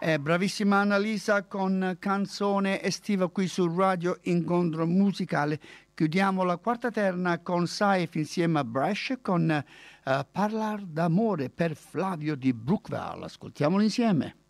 Bravissima Annalisa con canzone estiva qui su Radio Incontro Musicale. Chiudiamo la quarta terna con Saif insieme a Bresh con Parlar d'amore per Flavio di Brookvale. Ascoltiamolo insieme.